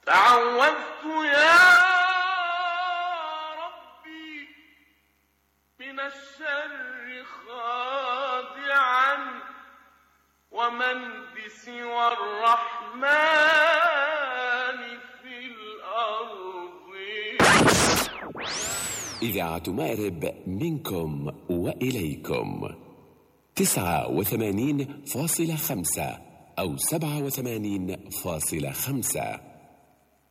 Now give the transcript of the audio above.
تعوذت يا ربي من الشر خادعا، ومن بسوى الرحمن في الأرض. إذاعة مأرب منكم وإليكم 89.5 أو 87.5.